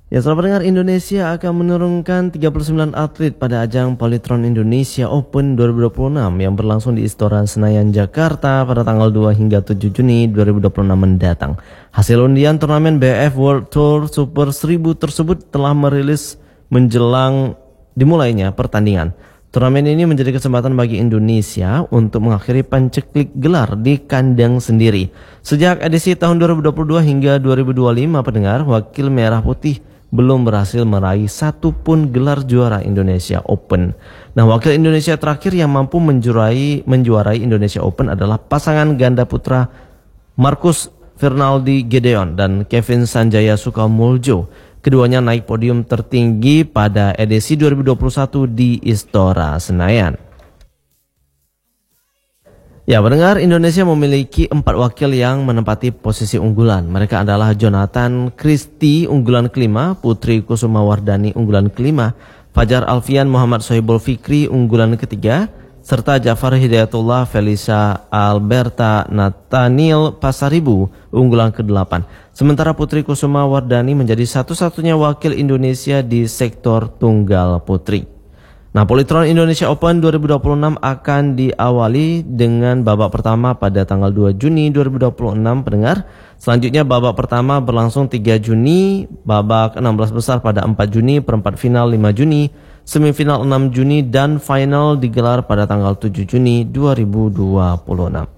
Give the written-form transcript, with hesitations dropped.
Ya, selamat pendengar, Indonesia akan menurunkan 39 atlet pada ajang Polytron Indonesia Open 2026 yang berlangsung di Istora Senayan, Jakarta pada tanggal 2 hingga 7 Juni 2026 mendatang. Hasil undian turnamen BF World Tour Super 1000 tersebut telah merilis menjelang dimulainya pertandingan. Turnamen ini menjadi kesempatan bagi Indonesia untuk mengakhiri panceklik gelar di kandang sendiri. Sejak edisi tahun 2022 hingga 2025, pendengar, wakil merah putih belum berhasil meraih satupun gelar juara Indonesia Open. Nah, wakil Indonesia terakhir yang mampu menjuarai Indonesia Open adalah pasangan ganda putra Marcus Fernaldi Gideon dan Kevin Sanjaya Sukamuljo. Keduanya naik podium tertinggi pada edisi 2021 di Istora Senayan. Ya, pendengar, Indonesia memiliki 4 wakil yang menempati posisi unggulan. Mereka adalah Jonathan Christie unggulan kelima, Putri Kusuma Wardani unggulan kelima, Fajar Alfian Muhammad Sohibul Fikri unggulan ketiga, serta Jafar Hidayatullah Felisa Alberta Nathaniel Pasaribu unggulan ke-8. Sementara Putri Kusuma Wardani menjadi satu-satunya wakil Indonesia di sektor tunggal putri. Nah, Polytron Indonesia Open 2026 akan diawali dengan babak pertama pada tanggal 2 Juni 2026, pendengar. Selanjutnya babak pertama berlangsung 3 Juni, babak 16 besar pada 4 Juni, perempat final 5 Juni, semifinal 6 Juni, dan final digelar pada tanggal 7 Juni 2026.